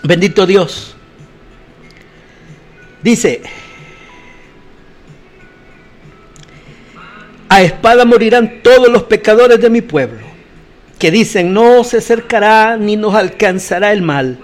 Bendito Dios. Dice: a espada morirán todos los pecadores de mi pueblo, que dicen: no se acercará ni nos alcanzará el mal.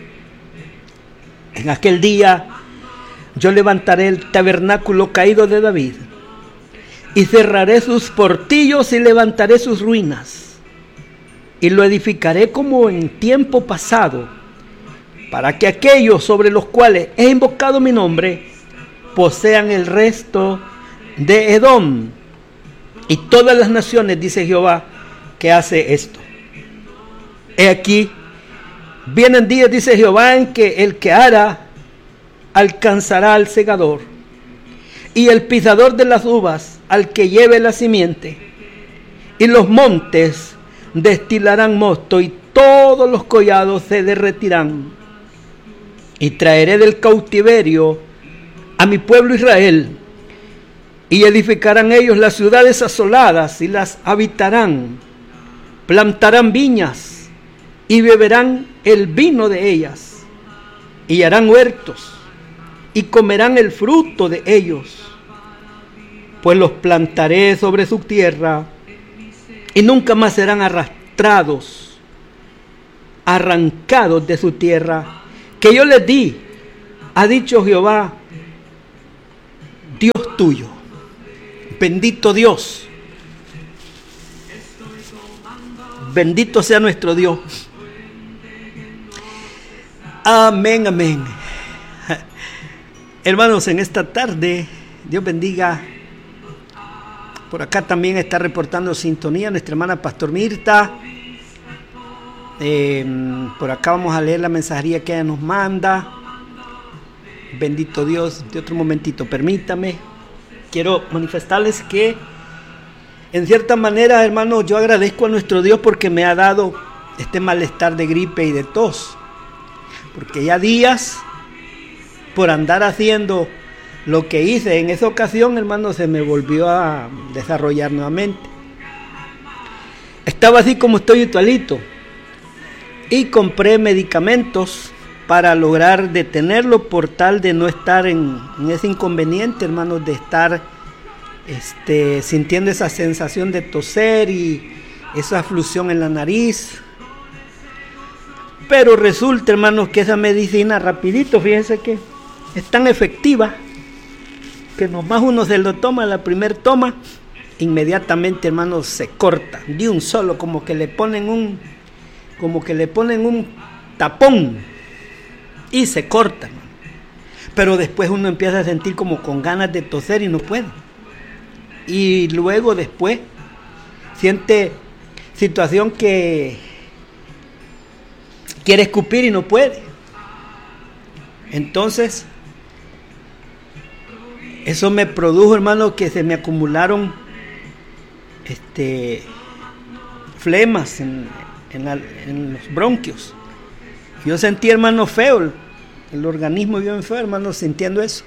En aquel día yo levantaré el tabernáculo caído de David, y cerraré sus portillos y levantaré sus ruinas, y lo edificaré como en tiempo pasado, para que aquellos sobre los cuales he invocado mi nombre posean el resto de Edom y todas las naciones, dice Jehová, que hace esto. He aquí, vienen días, dice Jehová, en que el que ara alcanzará al segador, y el pisador de las uvas al que lleve la simiente, y los montes destilarán mosto, y todos los collados se derretirán. Y traeré del cautiverio a mi pueblo Israel, y edificarán ellos las ciudades asoladas y las habitarán, plantarán viñas y beberán el vino de ellas, y harán huertos y comerán el fruto de ellos, pues los plantaré sobre su tierra y nunca más serán arrastrados, arrancados de su tierra que yo les di, ha dicho Jehová, Dios tuyo. Bendito Dios. Bendito sea nuestro Dios. Amén, amén. Hermanos, en esta tarde, Dios bendiga. Por acá también está reportando sintonía nuestra hermana Pastor Mirta. Por acá vamos a leer la mensajería que ella nos manda. Bendito Dios. De otro momentito, permítame. Quiero manifestarles que en cierta manera, hermanos, yo agradezco a nuestro Dios porque me ha dado este malestar de gripe y de tos. Porque ya días por andar haciendo lo que hice en esa ocasión, hermanos, se me volvió a desarrollar nuevamente. Estaba así como estoy actualito. Y compré medicamentos para lograr detenerlo por tal de no estar en ese inconveniente, hermanos, de estar sintiendo esa sensación de toser y esa aflusión en la nariz. Pero resulta, hermanos, que esa medicina rapidito, fíjense que es tan efectiva que nomás uno se lo toma, la primer toma, inmediatamente, hermanos, se corta de un solo, como que le ponen un tapón y se corta. Pero después uno empieza a sentir como con ganas de toser y no puede. Y luego después siente situación que quiere escupir y no puede. Entonces, eso me produjo, hermano, que se me acumularon flemas en los bronquios. Yo sentí, hermano, feo, el organismo bien feo, hermano, sintiendo eso.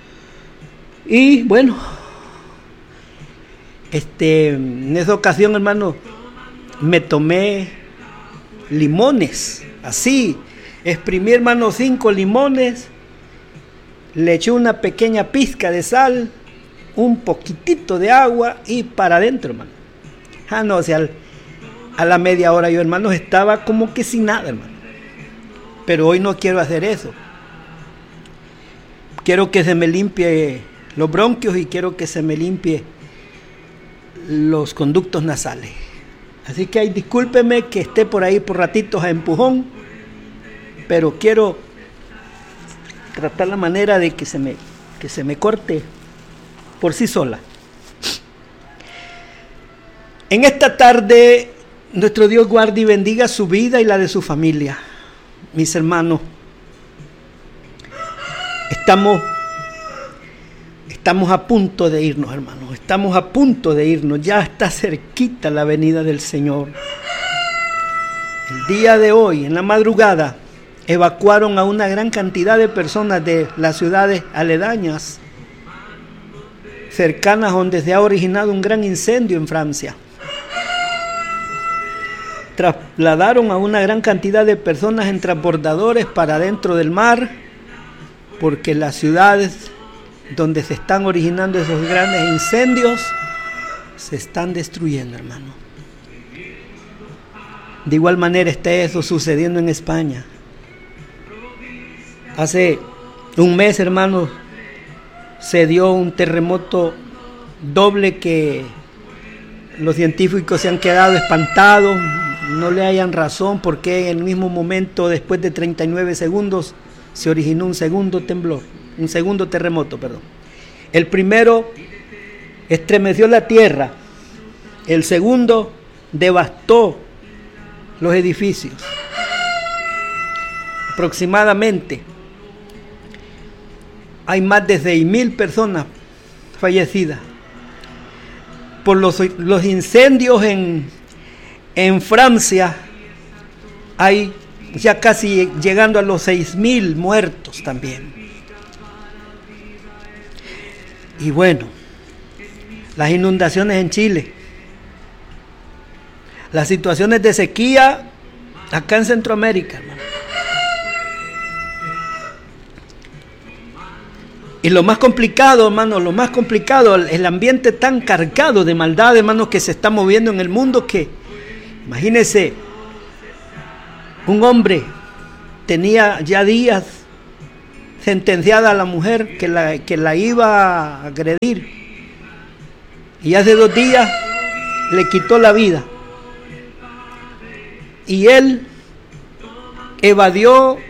Y bueno, en esa ocasión, hermano, me tomé limones, así, exprimí, hermano, 5 limones, le eché una pequeña pizca de sal, un poquitito de agua y para adentro, hermano. No, o sea, a la media hora yo, hermanos, estaba como que sin nada, hermano. Pero hoy no quiero hacer eso. Quiero que se me limpie los bronquios y quiero que se me limpie los conductos nasales. Así que discúlpeme que esté por ahí por ratitos a empujón, pero quiero tratar la manera de que se me corte por sí sola. En esta tarde, nuestro Dios guarde y bendiga su vida y la de su familia. Mis hermanos, estamos a punto de irnos, hermanos. Estamos a punto de irnos. Ya está cerquita la venida del Señor. El día de hoy, en la madrugada, evacuaron a una gran cantidad de personas de las ciudades aledañas, cercanas donde se ha originado un gran incendio en Francia. trasladaron a una gran cantidad de personas en transbordadores para dentro del mar, porque las ciudades donde se están originando esos grandes incendios se están destruyendo, hermano. De igual manera está eso sucediendo en España. Hace un mes, hermano, se dio un terremoto doble que los científicos se han quedado espantados, no le hayan razón porque en el mismo momento, después de 39 segundos, se originó un segundo terremoto. El primero estremeció la tierra, el segundo devastó los edificios. Aproximadamente hay más de 6,000 personas fallecidas por los incendios en Francia. Hay ya casi llegando a los 6,000 muertos también. Y bueno, las inundaciones en Chile, las situaciones de sequía acá en Centroamérica, hermano. Y lo más complicado, hermano, el ambiente tan cargado de maldad, hermano, que se está moviendo en el mundo, que imagínese, un hombre tenía ya días sentenciada a la mujer que la iba a agredir, y hace 2 días le quitó la vida, y él evadió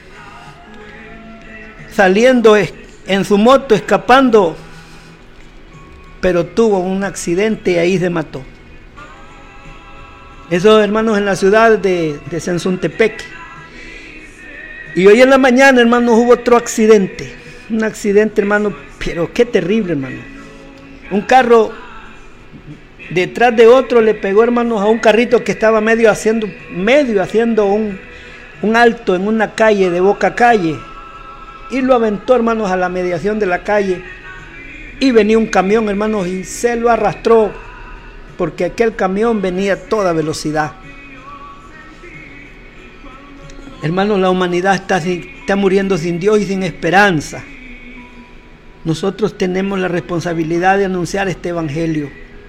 saliendo en su moto, escapando, pero tuvo un accidente y ahí se mató. Eso, hermanos, en la ciudad de Sensuntepec. Y hoy en la mañana, hermanos, hubo otro accidente. Un accidente, hermano, pero qué terrible, hermano. Un carro detrás de otro le pegó, hermanos, a un carrito que estaba medio haciendo un alto en una calle de Boca Calle. Y lo aventó, hermanos, a la mediación de la calle. Y venía un camión, hermanos, y se lo arrastró, porque aquel camión venía a toda velocidad. Hermanos, la humanidad está muriendo sin Dios y sin esperanza. Nosotros tenemos la responsabilidad de anunciar este evangelio.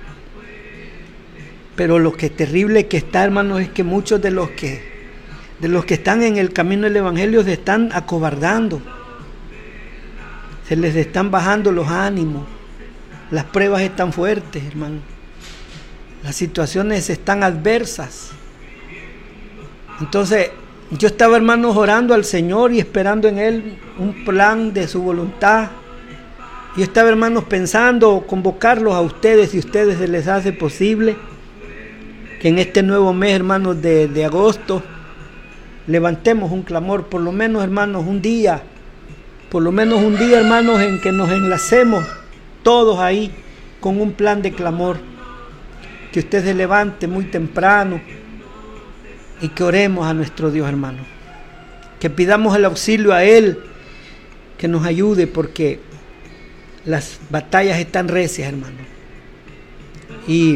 Pero lo que es terrible que está, hermanos, es que muchos de los que están en el camino del evangelio se están acobardando. Se les están bajando los ánimos. Las pruebas están fuertes, hermano. Las situaciones están adversas. Entonces, yo estaba, hermanos, orando al Señor y esperando en Él un plan de su voluntad. Yo estaba, hermanos, pensando convocarlos a ustedes, si a ustedes se les hace posible, que en este nuevo mes, hermanos, de agosto, levantemos un clamor, por lo menos, hermanos, un día, hermanos, en que nos enlacemos todos ahí con un plan de clamor. Que usted se levante muy temprano y que oremos a nuestro Dios, hermano. Que pidamos el auxilio a Él, que nos ayude, porque las batallas están recias, hermano. Y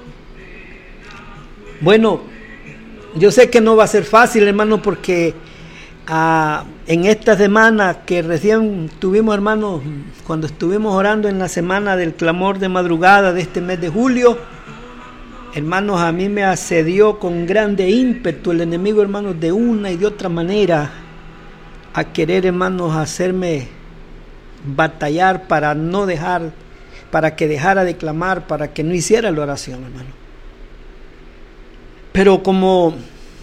bueno, yo sé que no va a ser fácil, hermano, porque en esta semana que recién tuvimos, hermanos, cuando estuvimos orando en la semana del clamor de madrugada de este mes de julio, hermanos, a mí me asedió con grande ímpetu el enemigo, hermanos, de una y de otra manera, a querer, hermanos, hacerme batallar para que dejara de clamar, para que no hiciera la oración, hermano. Pero como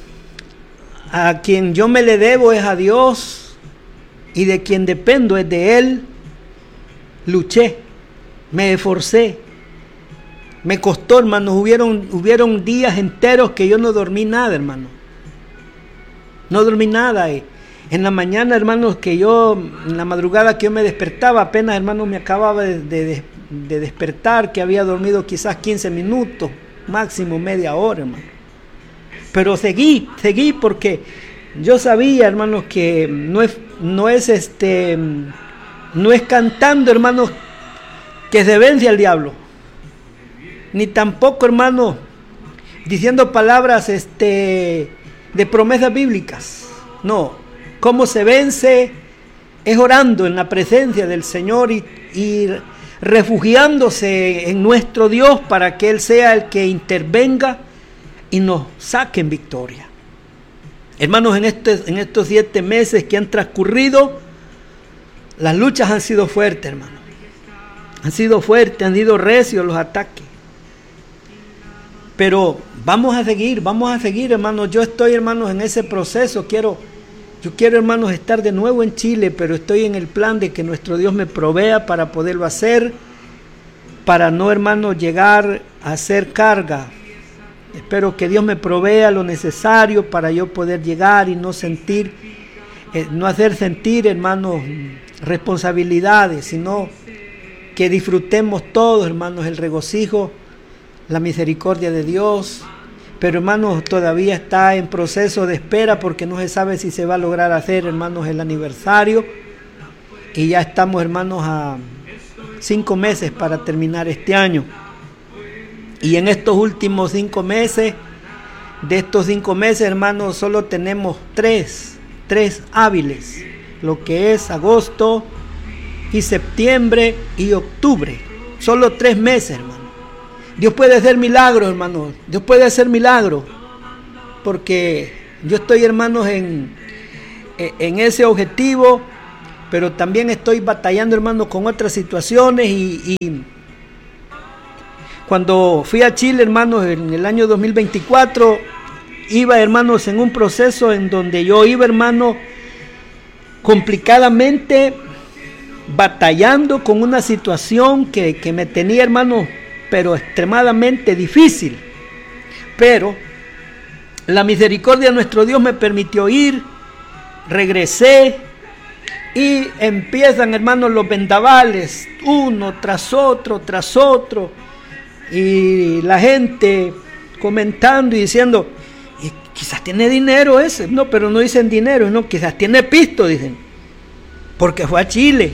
a quien yo me le debo es a Dios, y de quien dependo es de Él, luché, me esforcé, me costó, hermanos. Hubieron días enteros que yo no dormí nada, hermano. No dormí nada. En la mañana, hermanos, en la madrugada que yo me despertaba, apenas, hermanos, me acababa de despertar, que había dormido quizás 15 minutos, máximo media hora, hermano. Pero seguí porque yo sabía, hermanos, que no es cantando, hermanos, que se vence al diablo. Ni tampoco, hermanos, diciendo palabras de promesas bíblicas. No, cómo se vence es orando en la presencia del Señor y refugiándose en nuestro Dios para que Él sea el que intervenga y nos saque en victoria. Hermanos, en estos 7 meses que han transcurrido, las luchas han sido fuertes, hermanos. Han sido fuertes, han sido recios los ataques. Pero vamos a seguir, hermanos. Yo estoy, hermanos, en ese proceso. Yo quiero, hermanos, estar de nuevo en Chile, pero estoy en el plan de que nuestro Dios me provea para poderlo hacer, para no, hermanos, llegar a ser carga. Espero que Dios me provea lo necesario para yo poder llegar y no hacer sentir, hermanos, responsabilidades, sino que disfrutemos todos, hermanos, el regocijo, la misericordia de Dios. Pero, hermanos, todavía está en proceso de espera porque no se sabe si se va a lograr hacer, hermanos, el aniversario. Y ya estamos, hermanos, a 5 meses para terminar este año. Y en estos últimos 5 meses, de estos 5 meses, hermanos, solo tenemos 3 hábiles, lo que es agosto y septiembre y octubre. Solo 3 meses, hermano. Dios puede hacer milagros, hermanos. Dios puede hacer milagros. Porque yo estoy, hermanos, en ese objetivo, pero también estoy batallando, hermanos, con otras situaciones. Y cuando fui a Chile, hermanos, en el año 2024, iba, hermanos, en un proceso en donde yo iba, hermanos, complicadamente batallando con una situación que me tenía, hermanos, pero extremadamente difícil. Pero la misericordia de nuestro Dios me permitió ir, regresé y empiezan, hermanos, los vendavales, uno tras otro, y la gente comentando y diciendo, quizás tiene dinero ese. No, pero no dicen dinero, no, quizás tiene pisto, dicen, porque fue a Chile.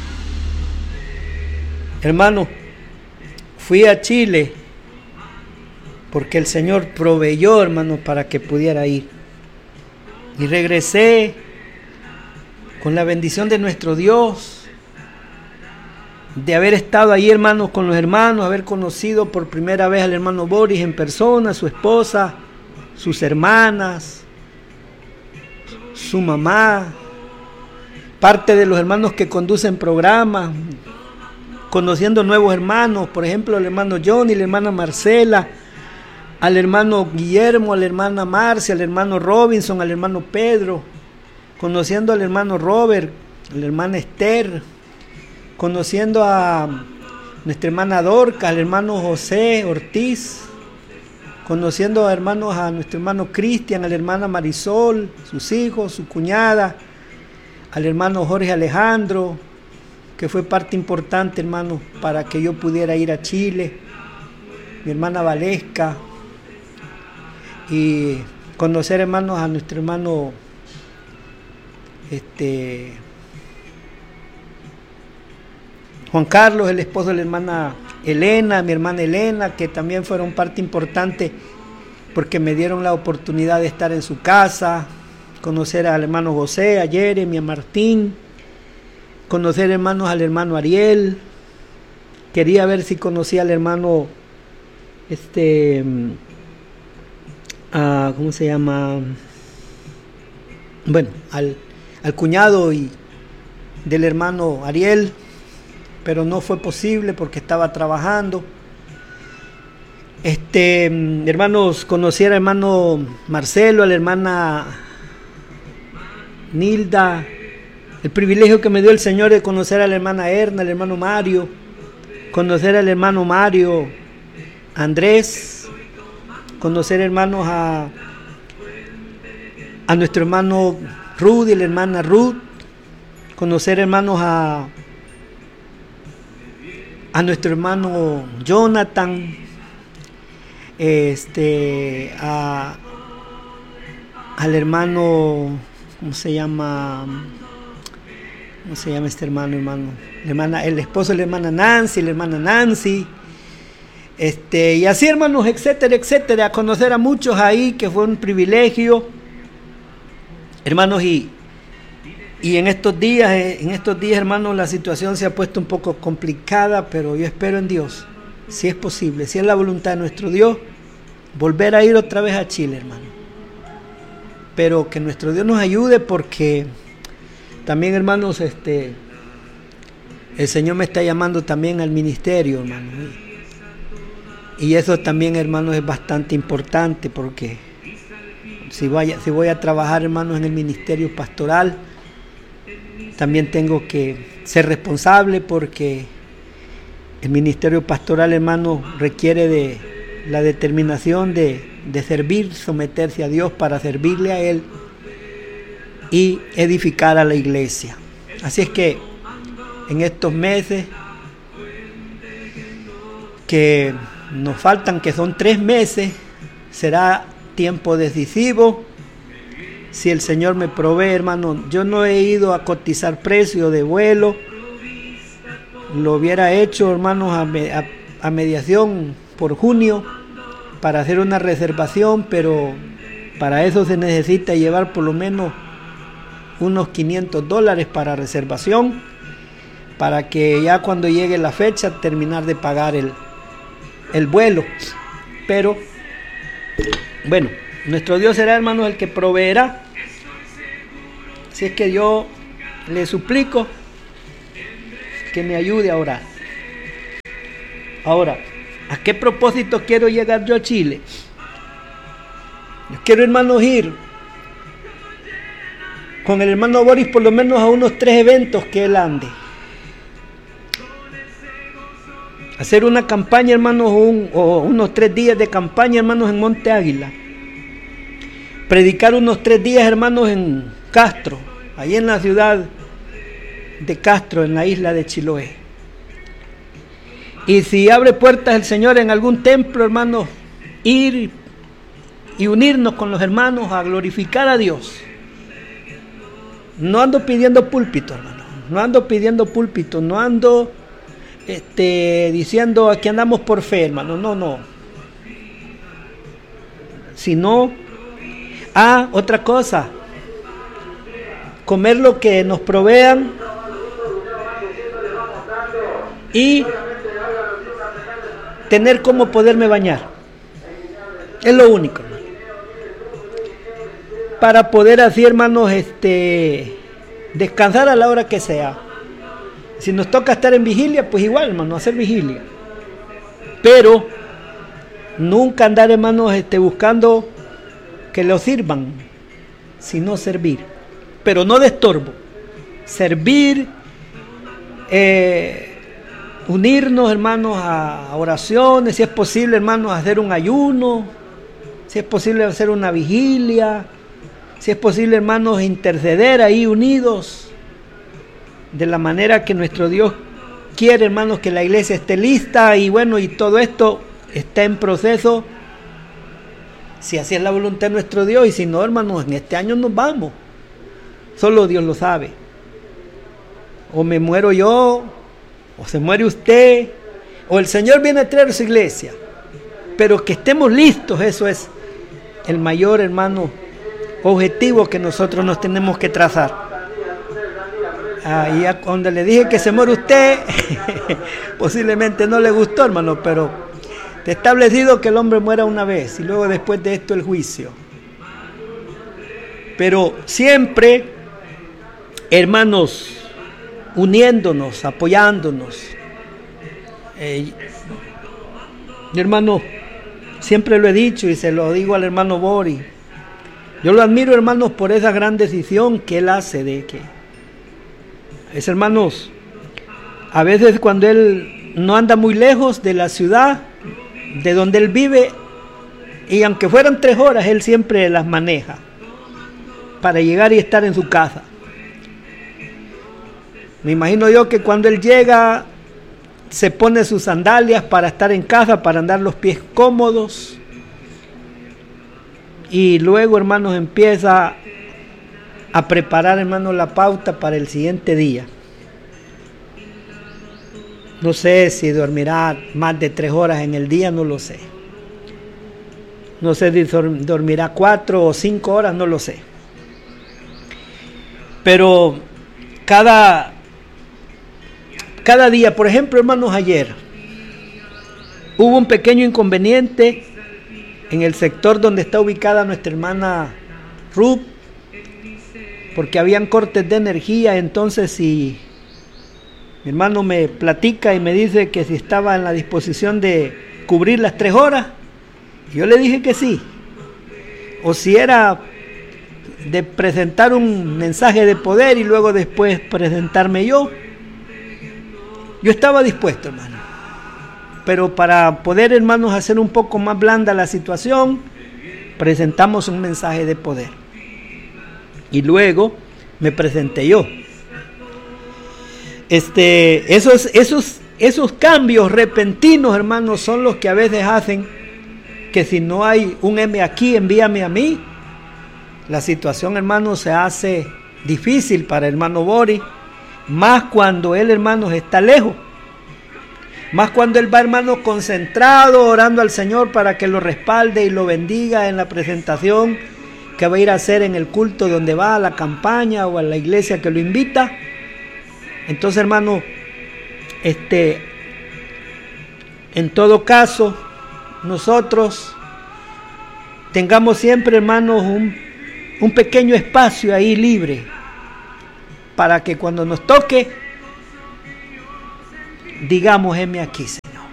Hermano, fui a Chile porque el Señor proveyó, hermano, para que pudiera ir. Y regresé con la bendición de nuestro Dios, de haber estado ahí, hermanos, con los hermanos, haber conocido por primera vez al hermano Boris en persona, su esposa, sus hermanas, su mamá, parte de los hermanos que conducen programas, conociendo nuevos hermanos, por ejemplo, al hermano Johnny, la hermana Marcela, al hermano Guillermo, a la hermana Marcia, al hermano Robinson, al hermano Pedro, conociendo al hermano Robert, a la hermana Esther, conociendo a nuestra hermana Dorca, al hermano José Ortiz, conociendo a hermanos, a nuestro hermano Cristian, a la hermana Marisol, sus hijos, su cuñada, al hermano Jorge Alejandro, que fue parte importante, hermano, para que yo pudiera ir a Chile, mi hermana Valesca, y conocer, hermanos, a nuestro hermano Juan Carlos, el esposo de la hermana Elena, mi hermana Elena, que también fueron parte importante porque me dieron la oportunidad de estar en su casa, conocer al hermano José, a Jeremy, a Martín, conocer, hermanos, al hermano Ariel. Quería ver si conocía al hermano ¿cómo se llama? Bueno, al cuñado del hermano Ariel, pero no fue posible porque estaba trabajando. Hermanos, conocí al hermano Marcelo, a la hermana Nilda, el privilegio que me dio el Señor de conocer a la hermana Erna, al hermano Mario, conocer al hermano Mario Andrés, conocer, hermanos, a nuestro hermano Rudy, la hermana Ruth, conocer, hermanos, a nuestro hermano Jonathan, al hermano, ¿cómo se llama este hermano? El esposo de la hermana Nancy, Y así, hermanos, etcétera, etcétera, a conocer a muchos ahí, que fue un privilegio, hermanos, y en estos días, hermanos, la situación se ha puesto un poco complicada, pero yo espero en Dios, si es posible, si es la voluntad de nuestro Dios, volver a ir otra vez a Chile, hermano. Pero que nuestro Dios nos ayude, porque también, hermanos, el Señor me está llamando también al ministerio, hermano. Y eso también, hermanos, es bastante importante, porque si voy a trabajar, hermanos, en el ministerio pastoral, también tengo que ser responsable, porque el ministerio pastoral, hermanos, requiere de la determinación de servir, someterse a Dios para servirle a Él y edificar a la iglesia. Así es que en estos meses que nos faltan, que son 3 meses, será tiempo decisivo. Si el Señor me provee, hermano, yo no he ido a cotizar precio de vuelo. Lo hubiera hecho, hermanos, a mediación por junio para hacer una reservación, pero para eso se necesita llevar por lo menos unos $500 para reservación, para que ya cuando llegue la fecha terminar de pagar el vuelo. Pero bueno, nuestro Dios será, hermanos, el que proveerá. Así es que yo le suplico que me ayude a orar. Ahora, ¿a qué propósito quiero llegar yo a Chile? Yo quiero, hermanos, ir con el hermano Boris por lo menos a unos 3 eventos que él ande. Hacer una campaña, hermanos, o unos 3 días de campaña, hermanos, en Monte Águila. Predicar unos 3 días, hermanos, en Castro, ahí en la ciudad de Castro, en la isla de Chiloé. Y si abre puertas el Señor en algún templo, hermanos, ir y unirnos con los hermanos a glorificar a Dios. No ando pidiendo púlpito, hermano. No ando pidiendo púlpito. No ando diciendo aquí andamos por fe, hermano. No. Sino, otra cosa. Comer lo que nos provean y tener cómo poderme bañar. Es lo único, hermano. Para poder así, hermanos, descansar a la hora que sea. Si nos toca estar en vigilia, pues igual, hermano, hacer vigilia. Pero nunca andar, hermanos, buscando que lo sirvan, sino servir. Pero no de estorbo. Servir, unirnos, hermanos, a oraciones, si es posible, hermanos, hacer un ayuno, si es posible hacer una vigilia, si es posible, hermanos, interceder ahí unidos, de la manera que nuestro Dios quiere, hermanos, que la iglesia esté lista. Y bueno, y todo esto está en proceso, si así es la voluntad de nuestro Dios. Y si no, hermanos, en este año nos vamos, solo Dios lo sabe. O me muero yo, o se muere usted, o el Señor viene a traer su iglesia. Pero que estemos listos, eso es el mayor, hermano, objetivo que nosotros nos tenemos que trazar. Y cuando le dije que se muere usted, posiblemente no le gustó, hermano, pero está establecido que el hombre muera una vez y luego después de esto el juicio. Pero siempre, hermanos, uniéndonos, apoyándonos. Hermano, siempre lo he dicho y se lo digo al hermano Boris. Yo lo admiro, hermanos, por esa gran decisión que él hace de que hermanos, a veces cuando él no anda muy lejos de la ciudad de donde él vive, y aunque fueran 3 horas, él siempre las maneja para llegar y estar en su casa. Me imagino yo que cuando él llega, se pone sus sandalias para estar en casa, para andar los pies cómodos, y luego, hermanos, empieza a preparar, hermanos, la pauta para el siguiente día. No sé si dormirá más de 3 horas en el día, no lo sé. No sé si dormirá 4 o 5 horas, no lo sé. Pero cada día, por ejemplo, hermanos, ayer hubo un pequeño inconveniente en el sector donde está ubicada nuestra hermana Ruth, porque habían cortes de energía. Entonces, si mi hermano me platica y me dice que si estaba en la disposición de cubrir las 3 horas, yo le dije que sí. O si era de presentar un mensaje de poder y luego después presentarme yo estaba dispuesto, hermano. Pero para poder, hermanos, hacer un poco más blanda la situación, presentamos un mensaje de poder. Y luego me presenté yo. Esos cambios repentinos, hermanos, son los que a veces hacen que si no hay un M aquí, envíame a mí. La situación, hermano, se hace difícil para el hermano Boris, más cuando él, hermanos, está lejos, más cuando él va, hermano, concentrado, orando al Señor para que lo respalde y lo bendiga en la presentación que va a ir a hacer en el culto donde va, a la campaña o a la iglesia que lo invita. Entonces, hermano, en todo caso, nosotros tengamos siempre, hermanos, un pequeño espacio ahí libre para que cuando nos toque digamos, heme aquí, Señor.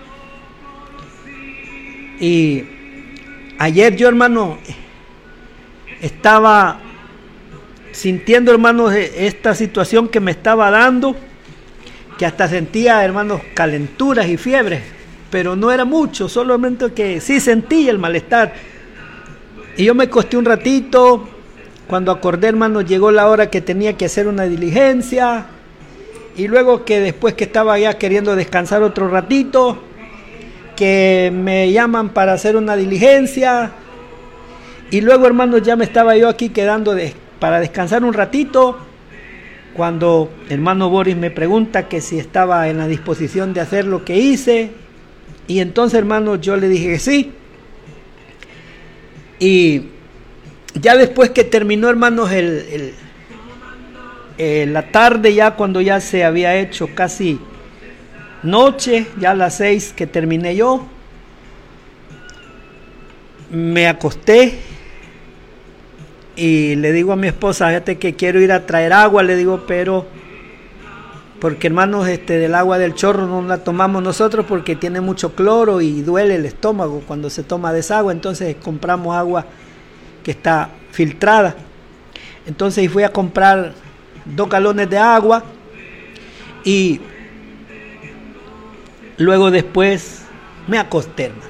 Y ayer yo, hermano, estaba sintiendo, hermanos, esta situación que me estaba dando, que hasta sentía, hermanos, calenturas y fiebres, pero no era mucho, solamente que sí sentía el malestar. Y yo me acosté un ratito. Cuando acordé, hermanos, llegó la hora que tenía que hacer una diligencia. Y luego que después que estaba ya queriendo descansar otro ratito, que me llaman para hacer una diligencia. Y luego, hermanos, ya me estaba yo aquí quedando para descansar un ratito, cuando hermano Boris me pregunta que si estaba en la disposición de hacer lo que hice. Y entonces, hermanos, yo le dije que sí. Y ya después que terminó, hermanos, la tarde, ya cuando ya se había hecho casi noche, ya a las 6 que terminé yo, me acosté y le digo a mi esposa, fíjate que quiero ir a traer agua, le digo, pero porque, hermanos, del agua del chorro no la tomamos nosotros porque tiene mucho cloro y duele el estómago cuando se toma desagua. Entonces compramos agua que está filtrada. Entonces fui a comprar 2 galones de agua y luego después me acosté, hermano.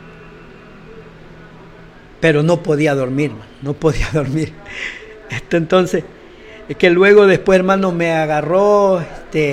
Pero no podía dormir, hermano, no podía dormir. Entonces, es que luego después, hermano, me agarró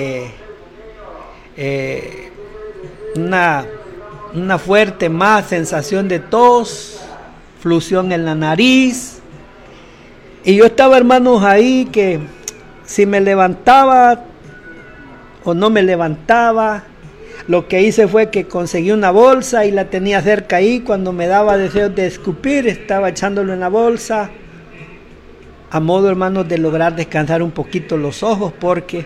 una fuerte más sensación de tos, fluxión en la nariz. Y yo estaba, hermanos, ahí que si me levantaba o no me levantaba, lo que hice fue que conseguí una bolsa y la tenía cerca ahí. Cuando me daba deseos de escupir, estaba echándolo en la bolsa, a modo, hermanos, de lograr descansar un poquito los ojos, porque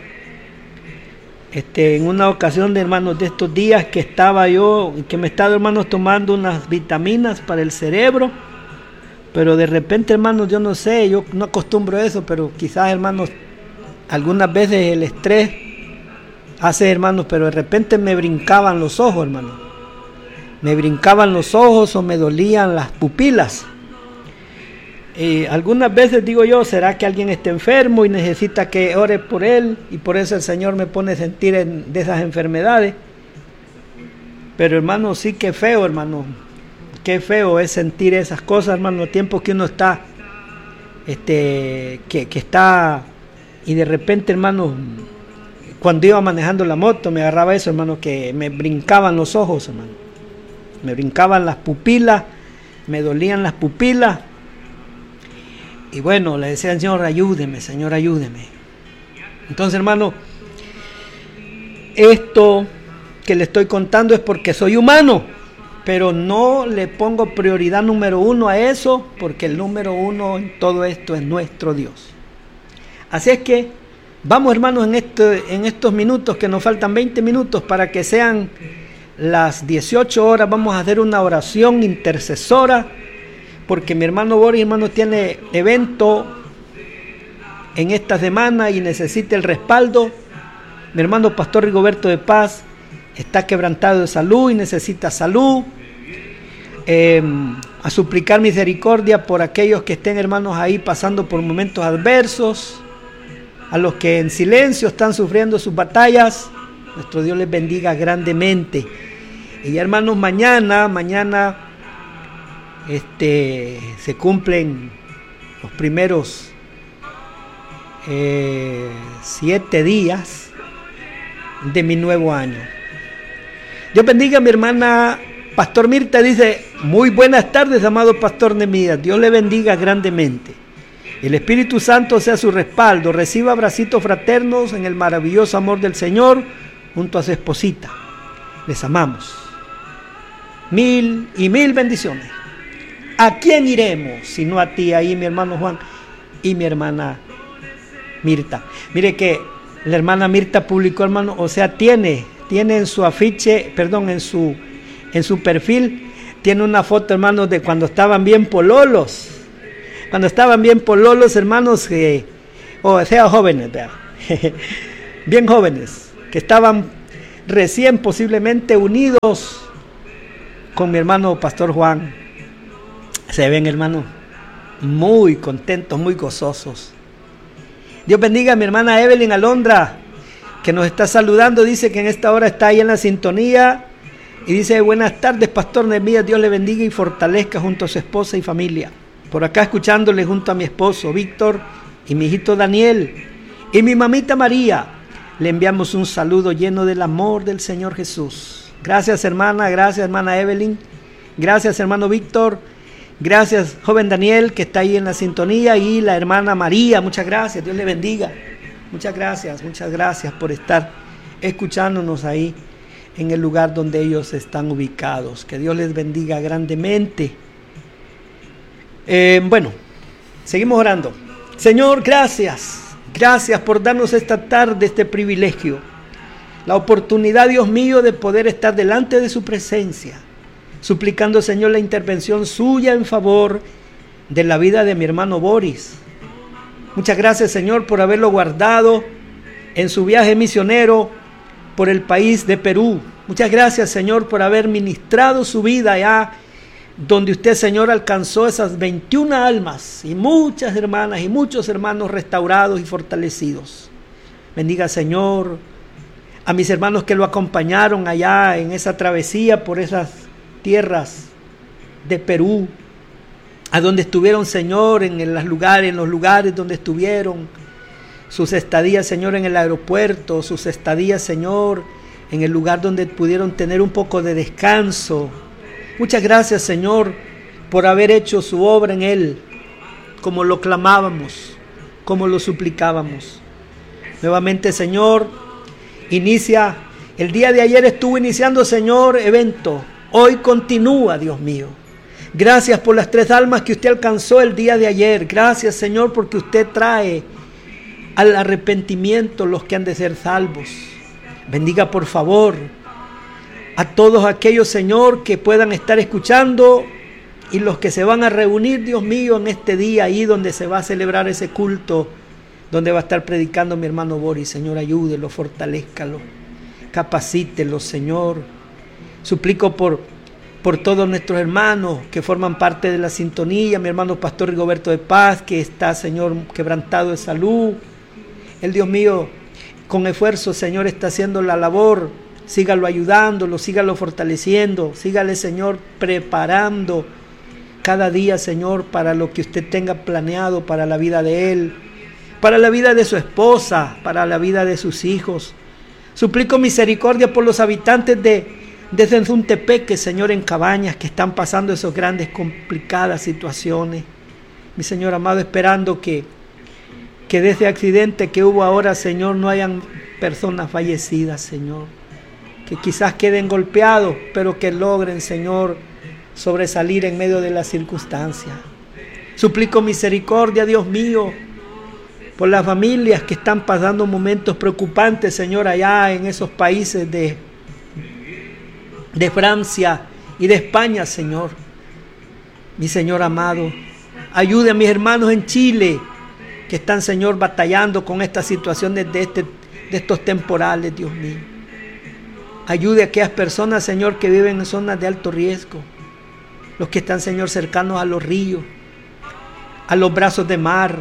en una ocasión, de hermanos, de estos días que estaba yo, que me estaba, hermanos, tomando unas vitaminas para el cerebro, pero de repente, hermanos, yo no sé, yo no acostumbro a eso, pero quizás, hermanos, algunas veces el estrés hace, hermanos, pero de repente me brincaban los ojos, hermanos. Me brincaban los ojos o me dolían las pupilas. Algunas veces digo yo, ¿será que alguien está enfermo y necesita que ore por él? Y por eso el Señor me pone a sentir de esas enfermedades. Pero, hermano, sí que feo, hermano. Qué feo es sentir esas cosas, hermano, el tiempo que uno está, que está, y de repente, hermano, cuando iba manejando la moto, me agarraba eso, hermano, que me brincaban los ojos, hermano. Me brincaban las pupilas, me dolían las pupilas. Y bueno, le decía al Señor, ayúdeme, Señor, ayúdeme. Entonces, hermano, esto que le estoy contando es porque soy humano, pero no le pongo prioridad número uno a eso, porque el número uno en todo esto es nuestro Dios. Así es que vamos, hermanos, en estos minutos, que nos faltan 20 minutos para que sean las 18 horas, vamos a hacer una oración intercesora, porque mi hermano Boris, hermano, tiene evento en esta semana y necesita el respaldo. Mi hermano Pastor Rigoberto de Paz está quebrantado de salud y necesita salud. A suplicar misericordia por aquellos que estén, hermanos, ahí pasando por momentos adversos, a los que en silencio están sufriendo sus batallas. Nuestro Dios les bendiga grandemente. Y ya, hermanos, mañana se cumplen los primeros 7 días de mi nuevo año. Dios bendiga a mi hermana Pastor Mirta, dice: muy buenas tardes, amado Pastor Nehemías, Dios le bendiga grandemente. El Espíritu Santo sea su respaldo, reciba abracitos fraternos en el maravilloso amor del Señor junto a su esposita. Les amamos. 1000 y 1000 bendiciones. ¿A quién iremos sino a ti? Ahí mi hermano Juan y mi hermana Mirta. Mire que la hermana Mirta publicó, hermano, o sea, tiene en su afiche, perdón, en su perfil, tiene una foto, hermanos, de cuando estaban bien pololos. Cuando estaban bien pololos, hermanos, o sea, jóvenes, bien jóvenes, que estaban recién posiblemente unidos con mi hermano Pastor Juan. Se ven, hermanos, muy contentos, muy gozosos. Dios bendiga a mi hermana Evelyn Alondra, que nos está saludando. Dice que en esta hora está ahí en la sintonía. Y dice: buenas tardes, Pastor Nehemías, Dios le bendiga y fortalezca junto a su esposa y familia. Por acá escuchándole junto a mi esposo Víctor y mi hijito Daniel y mi mamita María. Le enviamos un saludo lleno del amor del Señor Jesús. Gracias, hermana Evelyn. Gracias, hermano Víctor. Gracias, joven Daniel, que está ahí en la sintonía, y la hermana María. Muchas gracias, Dios le bendiga. Muchas gracias por estar escuchándonos ahí en el lugar donde ellos están ubicados. Que Dios les bendiga grandemente. Bueno, seguimos orando. Señor, gracias por darnos esta tarde este privilegio, la oportunidad, Dios mío, de poder estar delante de su presencia, suplicando, Señor, la intervención suya en favor de la vida de mi hermano Boris. Muchas gracias, Señor, por haberlo guardado en su viaje misionero por el país de Perú. Muchas gracias, Señor, por haber ministrado su vida allá donde usted, Señor, alcanzó esas 21 almas y muchas hermanas y muchos hermanos restaurados y fortalecidos. Bendiga, Señor, a mis hermanos que lo acompañaron allá en esa travesía por esas tierras de Perú, a donde estuvieron, Señor, en los lugares donde estuvieron, sus estadías, Señor, en el aeropuerto, sus estadías, Señor, en el lugar donde pudieron tener un poco de descanso. Muchas gracias, Señor, por haber hecho su obra en él, como lo clamábamos, como lo suplicábamos. Nuevamente, Señor, inicia, el día de ayer estuvo iniciando, Señor, evento. Hoy continúa, Dios mío. Gracias por las 3 almas que usted alcanzó el día de ayer. Gracias, Señor, porque usted trae al arrepentimiento los que han de ser salvos. Bendiga, por favor, a todos aquellos, Señor, que puedan estar escuchando y los que se van a reunir, Dios mío, en este día ahí donde se va a celebrar ese culto, donde va a estar predicando mi hermano Boris. Señor, ayúdelo, fortalézcalo, capacítelo, Señor. Suplico por todos nuestros hermanos que forman parte de la sintonía, mi hermano Pastor Rigoberto de Paz, que está, Señor, quebrantado de salud. El Dios mío, con esfuerzo, Señor, está haciendo la labor. Sígalo ayudándolo, sígalo fortaleciendo, sígale, Señor, preparando cada día, Señor, para lo que usted tenga planeado para la vida de él, para la vida de su esposa, para la vida de sus hijos. Suplico misericordia por los habitantes de Zensuntepeque, Señor, en Cabañas, que están pasando esas grandes, complicadas situaciones. Mi Señor amado, esperando que de ese accidente que hubo ahora, Señor, no hayan personas fallecidas, Señor. que quizás queden golpeados, pero que logren, Señor, sobresalir en medio de las circunstancias. Suplico misericordia, Dios mío, por las familias que están pasando momentos preocupantes, Señor, allá en esos países de Francia y de España, Señor. Mi Señor amado, ayude a mis hermanos en Chile, que están, Señor, batallando con estas situaciones de estos temporales, Dios mío. Ayude a aquellas personas, Señor, que viven en zonas de alto riesgo, los que están, Señor, cercanos a los ríos, a los brazos de mar.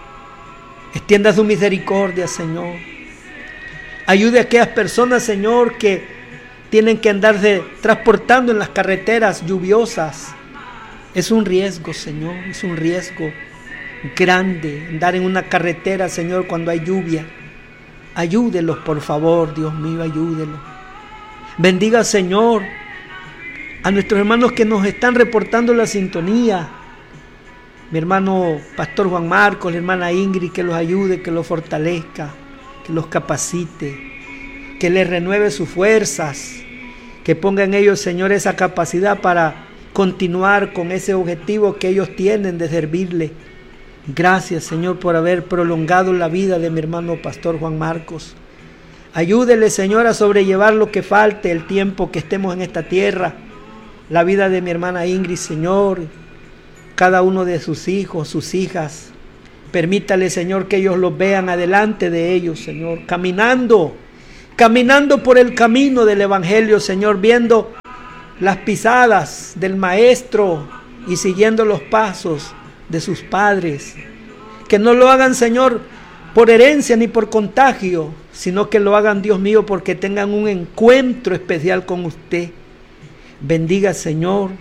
Extienda su misericordia, Señor. Ayude a aquellas personas, Señor, que tienen que andarse transportando en las carreteras lluviosas. Es un riesgo, Señor, es un riesgo grande andar en una carretera, Señor, cuando hay lluvia. Ayúdelos, por favor, Dios mío, ayúdelos. Bendiga, Señor, a nuestros hermanos que nos están reportando la sintonía. Mi hermano Pastor Juan Marcos, la hermana Ingrid, que los ayude, que los fortalezca, que los capacite, que les renueve sus fuerzas, que ponga en ellos, Señor, esa capacidad para continuar con ese objetivo que ellos tienen de servirle. Gracias, Señor, por haber prolongado la vida de mi hermano Pastor Juan Marcos. Ayúdele, Señor, a sobrellevar lo que falte, el tiempo que estemos en esta tierra. La vida de mi hermana Ingrid, Señor, cada uno de sus hijos, sus hijas. Permítale, Señor, que ellos los vean adelante de ellos, Señor, caminando por el camino del Evangelio, Señor, viendo las pisadas del Maestro y siguiendo los pasos de sus padres. Que no lo hagan, Señor, por herencia ni por contagio, sino que lo hagan, Dios mío, porque tengan un encuentro especial con usted. Bendiga, Señor.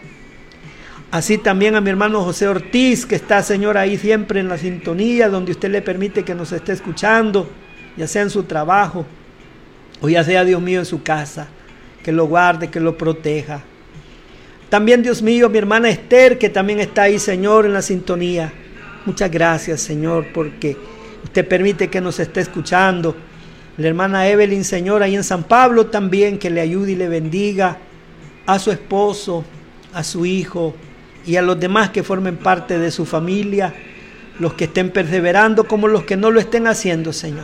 Así también a mi hermano José Ortiz, que está, Señor, ahí siempre en la sintonía, donde usted le permite que nos esté escuchando, ya sea en su trabajo, o ya sea, Dios mío, en su casa. Que lo guarde, que lo proteja. También, Dios mío, mi hermana Esther, que también está ahí, Señor, en la sintonía. Muchas gracias, Señor, porque usted permite que nos esté escuchando. La hermana Evelyn, Señor, ahí en San Pablo también, que le ayude y le bendiga a su esposo, a su hijo y a los demás que formen parte de su familia, los que estén perseverando como los que no lo estén haciendo, Señor.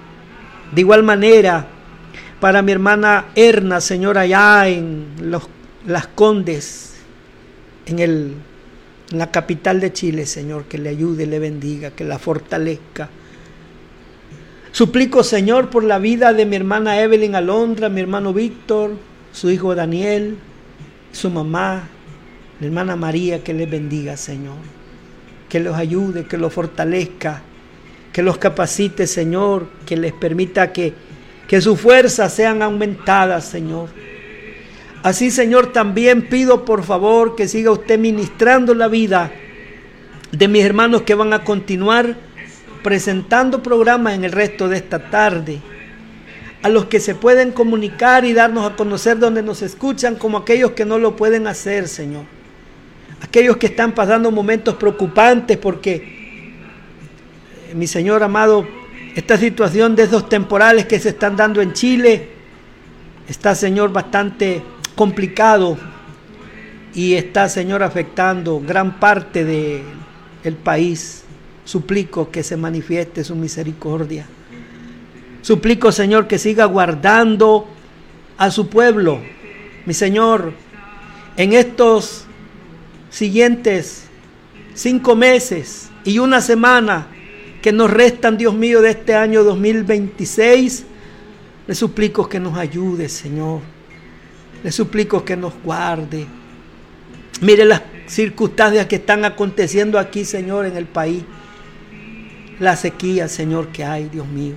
De igual manera, para mi hermana Erna, Señor, allá en Las Condes, en la capital de Chile, Señor, que le ayude, le bendiga, que la fortalezca. Suplico, Señor, por la vida de mi hermana Evelyn Alondra, mi hermano Víctor, su hijo Daniel, su mamá, mi hermana María, que les bendiga, Señor. Que los ayude, que los fortalezca, que los capacite, Señor, que les permita que sus fuerzas sean aumentadas, Señor. Así, Señor, también pido, por favor, que siga usted ministrando la vida de mis hermanos que van a continuar presentando programas en el resto de esta tarde. A los que se pueden comunicar y darnos a conocer donde nos escuchan, como aquellos que no lo pueden hacer, Señor. Aquellos que están pasando momentos preocupantes porque, mi Señor amado, esta situación de esos temporales que se están dando en Chile está, Señor, bastante complicado y está, Señor, afectando gran parte del país. Suplico que se manifieste su misericordia. Suplico, Señor, que siga guardando a su pueblo. Mi Señor, en estos siguientes 5 meses y una semana que nos restan, Dios mío, de este año 2026, le suplico que nos ayude, Señor. Le suplico que nos guarde. Mire las circunstancias que están aconteciendo aquí, Señor, en el país. La sequía, Señor, que hay, Dios mío.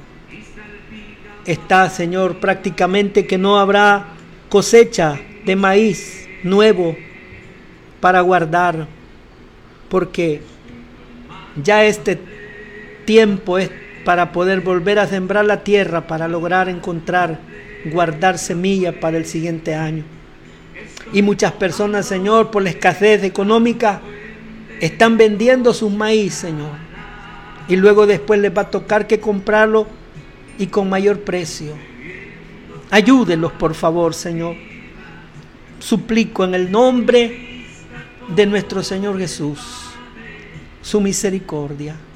Está, Señor, prácticamente que no habrá cosecha de maíz nuevo para guardar, porque ya este tiempo es para poder volver a sembrar la tierra, para lograr guardar semilla para el siguiente año. Y muchas personas, Señor, por la escasez económica, están vendiendo sus maíz, Señor. Y luego después les va a tocar que comprarlo y con mayor precio. Ayúdelos, por favor, Señor. Suplico en el nombre de nuestro Señor Jesús su misericordia.